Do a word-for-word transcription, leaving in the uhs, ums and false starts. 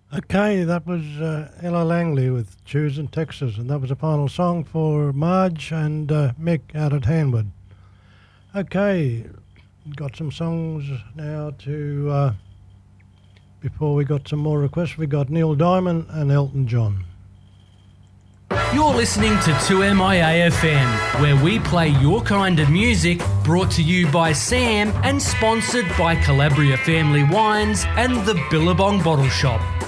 Okay, that was uh, Ella Langley with Choosing Texas, and that was the final song for Marge and uh, Mick out at Hanwood. Okay, got some songs now to, uh, before we got some more requests, we got Neil Diamond and Elton John. You're listening to two M I A F M, where we play your kind of music, brought to you by Sam and sponsored by Calabria Family Wines and the Billabong Bottle Shop.